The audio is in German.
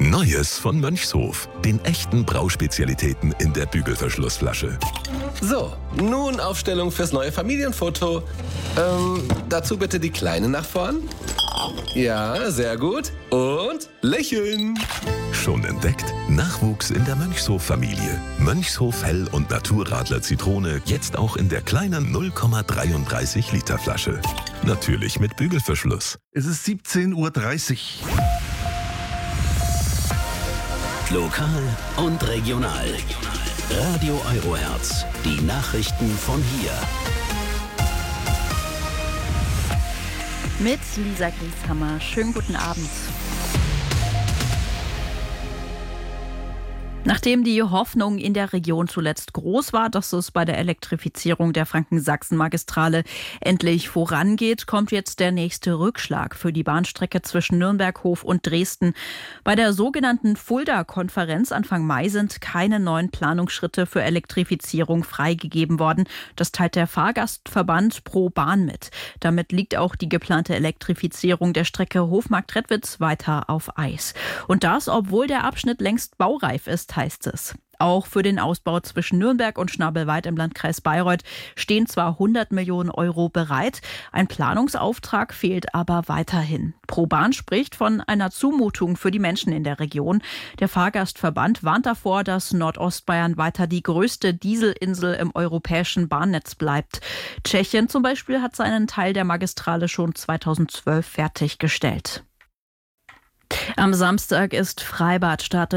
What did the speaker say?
Neues von Mönchshof. Den echten Brauspezialitäten in der Bügelverschlussflasche. So, nun Aufstellung fürs neue Familienfoto. Dazu bitte die Kleine nach vorn. Ja, sehr gut. Und lächeln. Schon entdeckt? Nachwuchs in der Mönchshof-Familie. Mönchshof Hell- und Naturradler Zitrone jetzt auch in der kleinen 0,33 Liter Flasche. Natürlich mit Bügelverschluss. Es ist 17:30 Uhr. Lokal und regional. Radio Eurohertz. Die Nachrichten von hier. Mit Lisa Grieshammer. Schönen guten Abend. Nachdem die Hoffnung in der Region zuletzt groß war, dass es bei der Elektrifizierung der Franken-Sachsen-Magistrale endlich vorangeht, kommt jetzt der nächste Rückschlag für die Bahnstrecke zwischen Nürnberg, Hof und Dresden. Bei der sogenannten Fulda-Konferenz Anfang Mai sind keine neuen Planungsschritte für Elektrifizierung freigegeben worden. Das teilt der Fahrgastverband Pro Bahn mit. Damit liegt auch die geplante Elektrifizierung der Strecke Hofmarkt-Trettwitz weiter auf Eis. Und das, obwohl der Abschnitt längst baureif ist, heißt es. Auch für den Ausbau zwischen Nürnberg und Schnabelweit im Landkreis Bayreuth stehen zwar 100 Millionen Euro bereit, ein Planungsauftrag fehlt aber weiterhin. Pro Bahn spricht von einer Zumutung für die Menschen in der Region. Der Fahrgastverband warnt davor, dass Nordostbayern weiter die größte Dieselinsel im europäischen Bahnnetz bleibt. Tschechien zum Beispiel hat seinen Teil der Magistrale schon 2012 fertiggestellt. Am Samstag ist Freibadstart